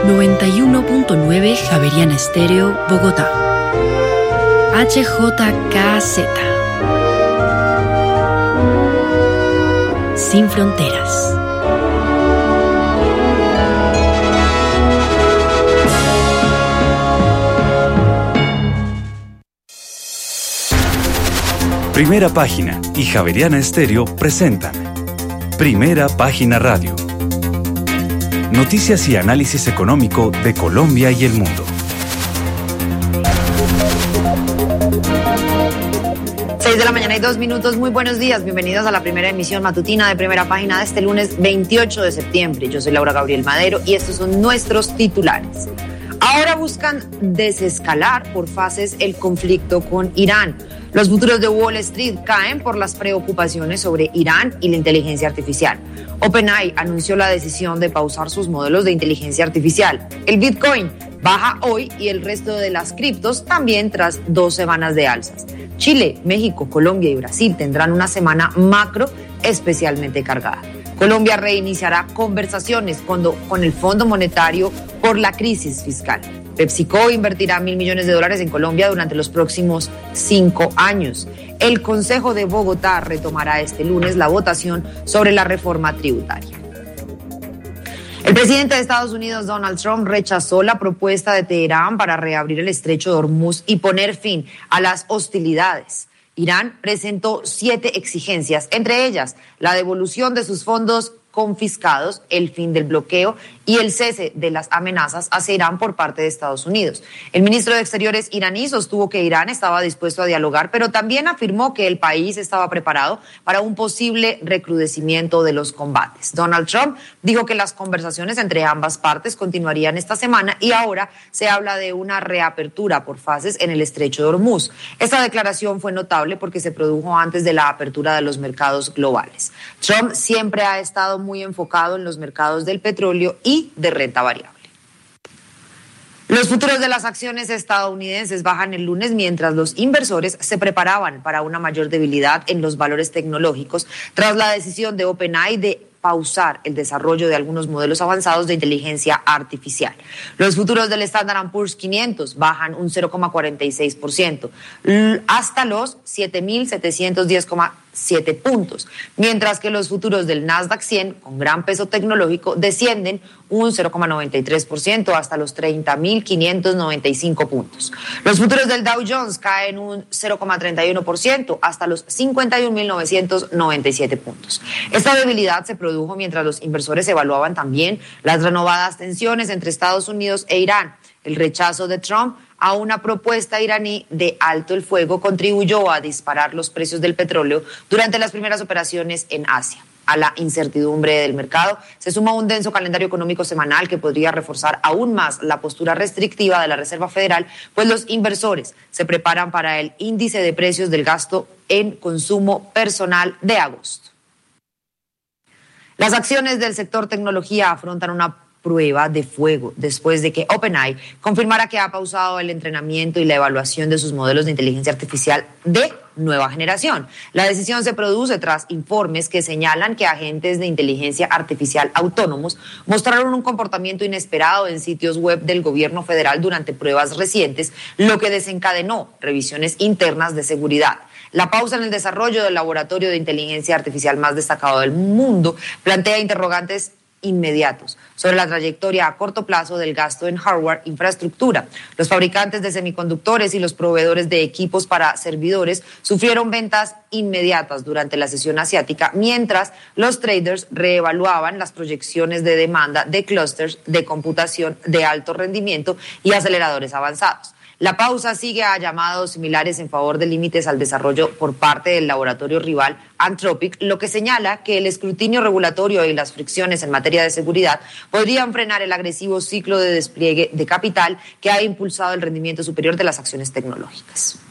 91.9 Javeriana Estéreo, Bogotá. HJKZ. Sin fronteras. Primera Página y Javeriana Estéreo presentan Primera Página Radio. Noticias y análisis económico de Colombia y el mundo. 6:02 a.m. Muy buenos días. Bienvenidos a la primera emisión matutina de Primera Página de este lunes 28 de septiembre. Yo soy Laura Gabriel Madero y estos son nuestros titulares. Ahora buscan desescalar por fases el conflicto con Irán. Los futuros de Wall Street caen por las preocupaciones sobre Irán y la inteligencia artificial. OpenAI anunció la decisión de pausar sus modelos de inteligencia artificial. El Bitcoin baja hoy y el resto de las criptos también tras 2 semanas de alzas. Chile, México, Colombia y Brasil tendrán una semana macro especialmente cargada. Colombia reiniciará conversaciones con el Fondo Monetario por la crisis fiscal. PepsiCo invertirá $1.000 millones en Colombia durante los próximos 5 años. El Consejo de Bogotá retomará este lunes la votación sobre la reforma tributaria. El presidente de Estados Unidos, Donald Trump, rechazó la propuesta de Teherán para reabrir el estrecho de Hormuz y poner fin a las hostilidades. Irán presentó 7 exigencias, entre ellas la devolución de sus fondos confiscados, el fin del bloqueo y el cese de las amenazas hacia Irán por parte de Estados Unidos. El ministro de Exteriores iraní sostuvo que Irán estaba dispuesto a dialogar, pero también afirmó que el país estaba preparado para un posible recrudecimiento de los combates. Donald Trump dijo que las conversaciones entre ambas partes continuarían esta semana y ahora se habla de una reapertura por fases en el estrecho de Hormuz. Esta declaración fue notable porque se produjo antes de la apertura de los mercados globales. Trump siempre ha estado muy enfocado en los mercados del petróleo y de renta variable. Los futuros de las acciones estadounidenses bajan el lunes mientras los inversores se preparaban para una mayor debilidad en los valores tecnológicos tras la decisión de OpenAI de pausar el desarrollo de algunos modelos avanzados de inteligencia artificial. Los futuros del Standard & Poor's 500 bajan un 0,46% hasta los 7.710,7 puntos, mientras que los futuros del Nasdaq 100 con gran peso tecnológico descienden un 0,93% hasta los 30.595 puntos. Los futuros del Dow Jones caen un 0,31% hasta los 51.997 puntos. Esta debilidad se produjo mientras los inversores evaluaban también las renovadas tensiones entre Estados Unidos e Irán. El rechazo de Trump a una propuesta iraní de alto el fuego contribuyó a disparar los precios del petróleo durante las primeras operaciones en Asia. A la incertidumbre del mercado se suma un denso calendario económico semanal que podría reforzar aún más la postura restrictiva de la Reserva Federal, pues los inversores se preparan para el índice de precios del gasto en consumo personal de agosto. Las acciones del sector tecnología afrontan una prueba de fuego después de que OpenAI confirmara que ha pausado el entrenamiento y la evaluación de sus modelos de inteligencia artificial de nueva generación. La decisión se produce tras informes que señalan que agentes de inteligencia artificial autónomos mostraron un comportamiento inesperado en sitios web del gobierno federal durante pruebas recientes, lo que desencadenó revisiones internas de seguridad. La pausa en el desarrollo del laboratorio de inteligencia artificial más destacado del mundo plantea interrogantes inmediatos sobre la trayectoria a corto plazo del gasto en hardware infraestructura. Los fabricantes de semiconductores y los proveedores de equipos para servidores sufrieron ventas inmediatas durante la sesión asiática, mientras los traders reevaluaban las proyecciones de demanda de clústeres de computación de alto rendimiento y aceleradores avanzados. La pausa sigue a llamados similares en favor de límites al desarrollo por parte del laboratorio rival Anthropic, lo que señala que el escrutinio regulatorio y las fricciones en materia de seguridad podrían frenar el agresivo ciclo de despliegue de capital que ha impulsado el rendimiento superior de las acciones tecnológicas.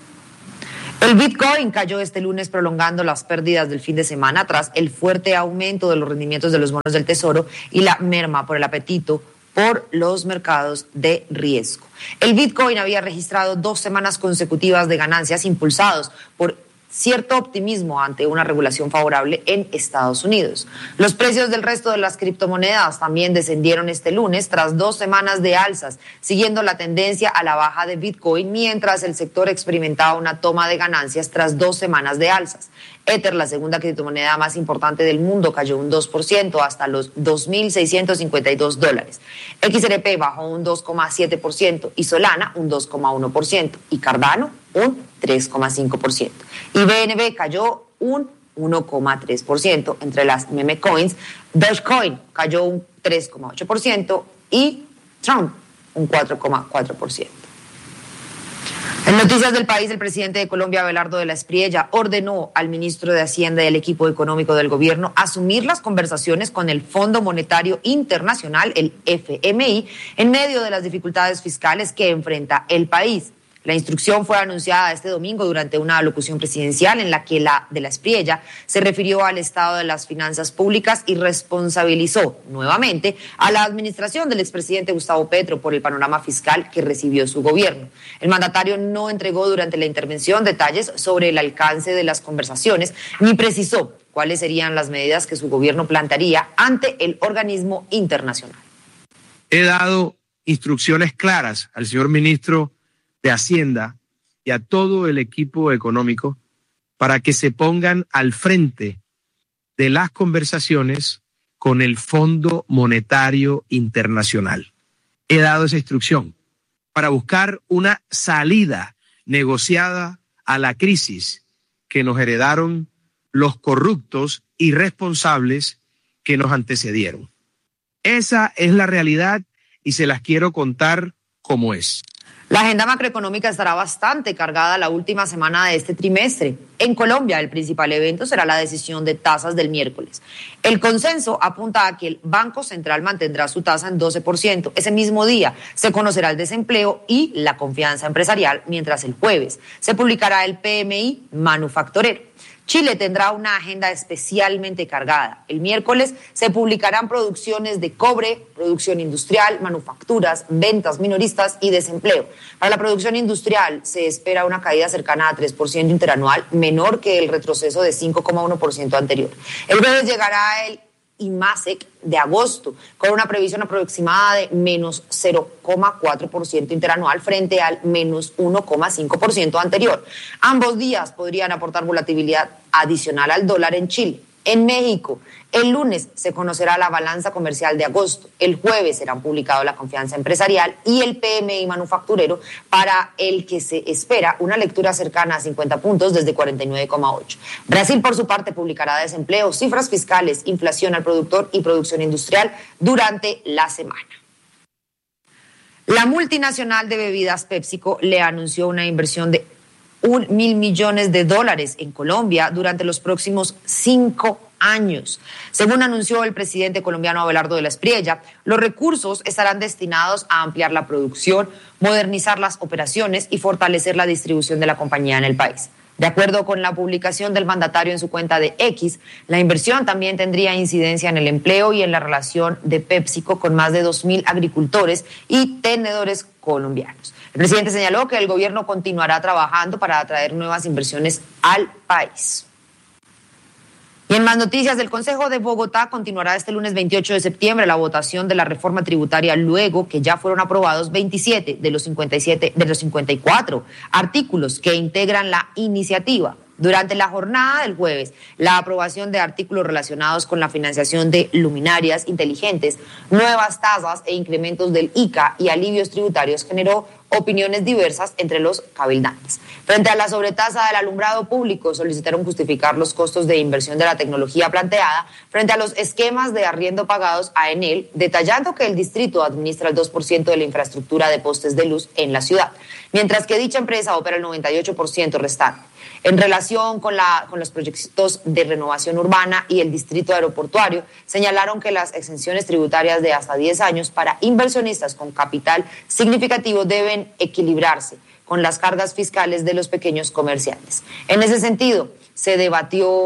El Bitcoin cayó este lunes prolongando las pérdidas del fin de semana tras el fuerte aumento de los rendimientos de los bonos del Tesoro y la merma por el apetito por los mercados de riesgo. El Bitcoin había registrado 2 semanas consecutivas de ganancias impulsados por cierto optimismo ante una regulación favorable en Estados Unidos. Los precios del resto de las criptomonedas también descendieron este lunes tras 2 semanas de alzas, siguiendo la tendencia a la baja de Bitcoin, mientras el sector experimentaba una toma de ganancias tras 2 semanas de alzas. Ether, la segunda criptomoneda más importante del mundo, cayó un 2% hasta los $2.652. XRP bajó un 2,7% y Solana un 2,1% y Cardano un 3,5%. Y BNB cayó un 1,3%. Entre las meme coins, Dogecoin cayó un 3,8% y Trump un 4,4%. En noticias del país, el presidente de Colombia, Abelardo de la Espriella, ordenó al ministro de Hacienda y al equipo económico del gobierno asumir las conversaciones con el Fondo Monetario Internacional, el FMI, en medio de las dificultades fiscales que enfrenta el país. La instrucción fue anunciada este domingo durante una alocución presidencial en la que la de la Espriella se refirió al estado de las finanzas públicas y responsabilizó nuevamente a la administración del expresidente Gustavo Petro por el panorama fiscal que recibió su gobierno. El mandatario no entregó durante la intervención detalles sobre el alcance de las conversaciones ni precisó cuáles serían las medidas que su gobierno plantearía ante el organismo internacional. He dado instrucciones claras al señor ministro de Hacienda y a todo el equipo económico para que se pongan al frente de las conversaciones con el Fondo Monetario Internacional. He dado esa instrucción para buscar una salida negociada a la crisis que nos heredaron los corruptos irresponsables que nos antecedieron. Esa es la realidad y se las quiero contar como es. La agenda macroeconómica estará bastante cargada la última semana de este trimestre. En Colombia, el principal evento será la decisión de tasas del miércoles. El consenso apunta a que el Banco Central mantendrá su tasa en 12%. Ese mismo día se conocerá el desempleo y la confianza empresarial, mientras el jueves se publicará el PMI manufacturero. Chile tendrá una agenda especialmente cargada. El miércoles se publicarán producciones de cobre, producción industrial, manufacturas, ventas minoristas y desempleo. Para la producción industrial se espera una caída cercana a 3% interanual, menor que el retroceso de 5,1% anterior. El jueves llegará el IMASEC de agosto, con una previsión aproximada de menos 0,4% interanual frente al menos 1,5% anterior. Ambos días podrían aportar volatilidad adicional al dólar en Chile. En México, el lunes se conocerá la balanza comercial de agosto. El jueves serán publicados la confianza empresarial y el PMI manufacturero, para el que se espera una lectura cercana a 50 puntos desde 49,8. Brasil, por su parte, publicará desempleo, cifras fiscales, inflación al productor y producción industrial durante la semana. La multinacional de bebidas PepsiCo le anunció una inversión de $1.000 millones en Colombia durante los próximos 5 años. Según anunció el presidente colombiano Abelardo de la Espriella, los recursos estarán destinados a ampliar la producción, modernizar las operaciones y fortalecer la distribución de la compañía en el país. De acuerdo con la publicación del mandatario en su cuenta de X, la inversión también tendría incidencia en el empleo y en la relación de PepsiCo con más de 2.000 agricultores y tenedores colombianos. El presidente señaló que el gobierno continuará trabajando para atraer nuevas inversiones al país. Y en más noticias, el Consejo de Bogotá continuará este lunes 28 de septiembre la votación de la reforma tributaria, luego que ya fueron aprobados 27 de los 54 artículos que integran la iniciativa. Durante la jornada del jueves, la aprobación de artículos relacionados con la financiación de luminarias inteligentes, nuevas tasas e incrementos del ICA y alivios tributarios generó opiniones diversas entre los cabildantes. Frente a la sobretasa del alumbrado público, solicitaron justificar los costos de inversión de la tecnología planteada frente a los esquemas de arriendo pagados a Enel, detallando que el distrito administra el 2% de la infraestructura de postes de luz en la ciudad, mientras que dicha empresa opera el 98% restante. En relación con los proyectos de renovación urbana y el distrito aeroportuario, señalaron que las exenciones tributarias de hasta 10 años para inversionistas con capital significativo deben equilibrarse con las cargas fiscales de los pequeños comerciantes. En ese sentido, se debatió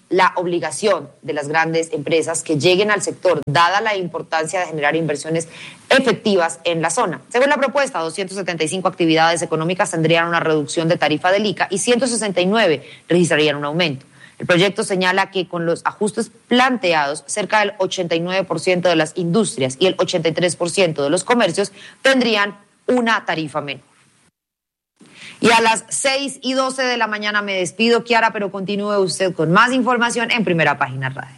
la obligación de las grandes empresas que lleguen al sector, dada la importancia de generar inversiones efectivas en la zona. Según la propuesta, 275 actividades económicas tendrían una reducción de tarifa del ICA y 169 registrarían un aumento. El proyecto señala que con los ajustes planteados, cerca del 89% de las industrias y el 83% de los comercios tendrían una tarifa menor. Y a las 6:12 de la mañana me despido, Kiara, pero continúe usted con más información en Primera Página Radio.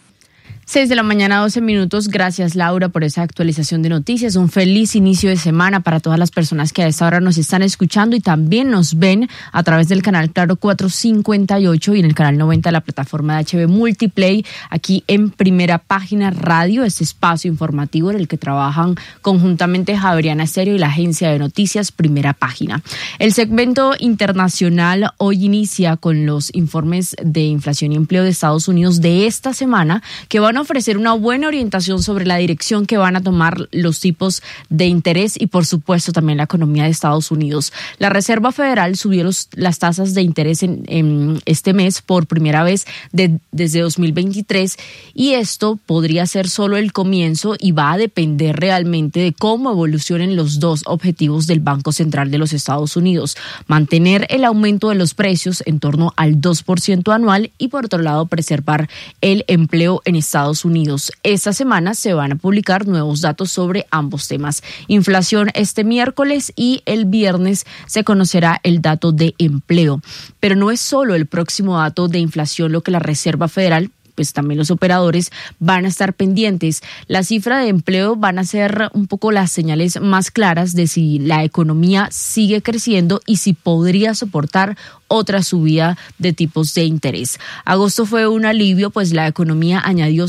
6 de la mañana, 12 minutos. Gracias, Laura, por esa actualización de noticias. Un feliz inicio de semana para todas las personas que a esta hora nos están escuchando y también nos ven a través del canal Claro 458 y en el canal 90 de la plataforma de HB Multiplay, aquí en Primera Página Radio, este espacio informativo en el que trabajan conjuntamente Javeriana Estéreo y la agencia de noticias Primera Página. El segmento internacional hoy inicia con los informes de inflación y empleo de Estados Unidos de esta semana, que van a ofrecer una buena orientación sobre la dirección que van a tomar los tipos de interés y, por supuesto, también la economía de Estados Unidos. La Reserva Federal subió las tasas de interés en este mes por primera vez desde 2023 y esto podría ser solo el comienzo y va a depender realmente de cómo evolucionen los dos objetivos del Banco Central de los Estados Unidos: mantener el aumento de los precios en torno al 2% anual y, por otro lado, preservar el empleo en Estados Unidos. Esta semana se van a publicar nuevos datos sobre ambos temas. Inflación este miércoles y el viernes se conocerá el dato de empleo. Pero no es solo el próximo dato de inflación lo que la Reserva Federal, pues también los operadores van a estar pendientes. La cifra de empleo van a ser un poco las señales más claras de si la economía sigue creciendo y si podría soportar otra subida de tipos de interés. Agosto fue un alivio, pues la economía añadió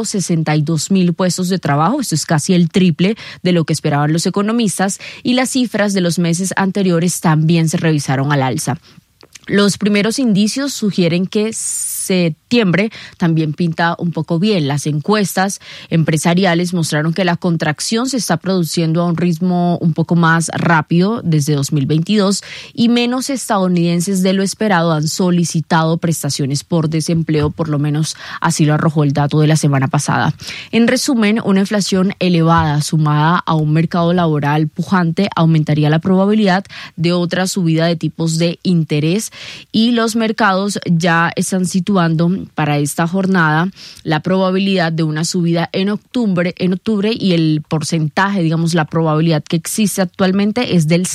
162,000 puestos de trabajo, esto es casi el triple de lo que esperaban los economistas, y las cifras de los meses anteriores también se revisaron al alza. Los primeros indicios sugieren que septiembre también pinta un poco bien. Las encuestas empresariales mostraron que la contracción se está produciendo a un ritmo un poco más rápido desde 2022 y menos estadounidenses de lo esperado han solicitado prestaciones por desempleo, por lo menos así lo arrojó el dato de la semana pasada. En resumen, una inflación elevada sumada a un mercado laboral pujante aumentaría la probabilidad de otra subida de tipos de interés y los mercados ya están situando para esta jornada la probabilidad de una subida en octubre y el porcentaje, digamos, la probabilidad que existe actualmente es del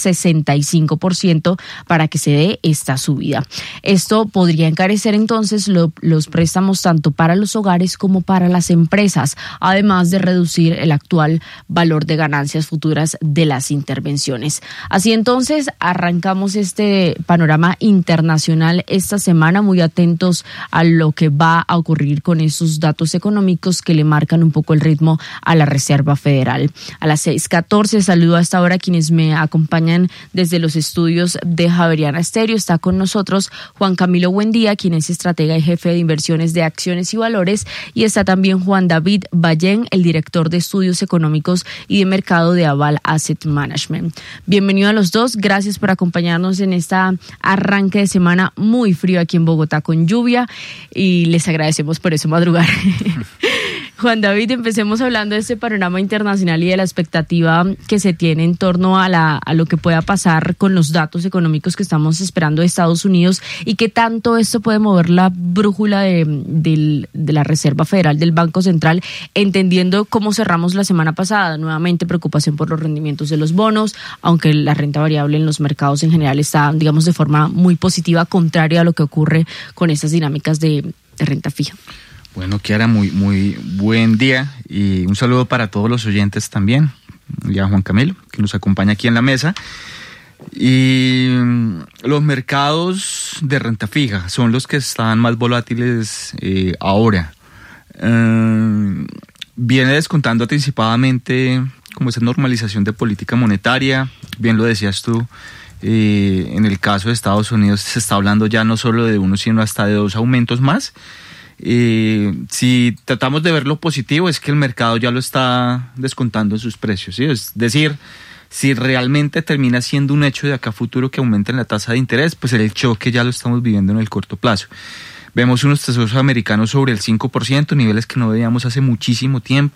65% para que se dé esta subida. Esto podría encarecer entonces los préstamos tanto para los hogares como para las empresas, además de reducir el actual valor de ganancias futuras de las intervenciones. Así entonces arrancamos este panorama internacional esta semana, muy atentos a lo que va a ocurrir con esos datos económicos que le marcan un poco el ritmo a la Reserva Federal. A las 6:14 saludo a esta hora a quienes me acompañan desde los estudios de Javeriana Estéreo. Está con nosotros Juan Camilo Buendía, quien es estratega y jefe de inversiones de acciones y valores, y está también Juan David Ballén, el director de estudios económicos y de mercado de Aval Asset Management. Bienvenido a los dos, gracias por acompañarnos en esta arranque de semana muy frío aquí en Bogotá con lluvia y les agradecemos por eso madrugar. Juan David, empecemos hablando de este panorama internacional y de la expectativa que se tiene en torno a lo que pueda pasar con los datos económicos que estamos esperando de Estados Unidos y qué tanto esto puede mover la brújula de la Reserva Federal del Banco Central, entendiendo cómo cerramos la semana pasada. Nuevamente preocupación por los rendimientos de los bonos, aunque la renta variable en los mercados en general está, digamos, de forma muy positiva, contraria a lo que ocurre con estas dinámicas de renta fija. Bueno, Kiara, muy buen día y un saludo para todos los oyentes también, y a Juan Camilo, que nos acompaña aquí en la mesa. Y los mercados de renta fija son los que están más volátiles ahora. Viene descontando anticipadamente como esa normalización de política monetaria, bien lo decías tú. En el caso de Estados Unidos se está hablando ya no solo de uno, sino hasta de 2 aumentos más. Si tratamos de ver lo positivo, es que el mercado ya lo está descontando en sus precios, ¿sí? Es decir, si realmente termina siendo un hecho de acá a futuro que aumenten la tasa de interés, pues el choque ya lo estamos viviendo en el corto plazo. Vemos unos tesoros americanos sobre el 5%, niveles que no veíamos hace muchísimo tiempo.